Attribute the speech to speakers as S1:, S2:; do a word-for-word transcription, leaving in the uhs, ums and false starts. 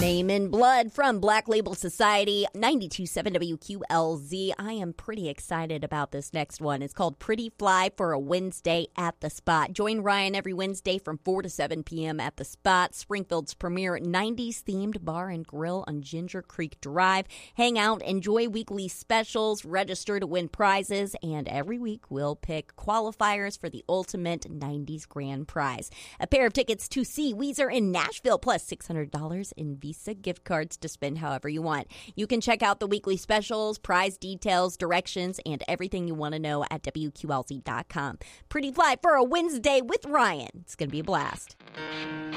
S1: Name in Blood from Black Label Society, ninety-two point seven W Q L Z. I am pretty excited about this next one. It's called Pretty Fly for a Wednesday at the Spot. Join Ryan every Wednesday from four to seven p.m. at the Spot, Springfield's premier nineties-themed bar and grill on Ginger Creek Drive. Hang out, enjoy weekly specials, register to win prizes, and every week we'll pick qualifiers for the ultimate nineties grand prize. A pair of tickets to see Weezer in Nashville, plus six hundred dollars in Visa gift cards to spend however you want. You can check out the weekly specials, prize details, directions, and everything you want to know at W Q L Z dot com. Pretty Fly for a Wednesday with Ryan. It's going to be a blast.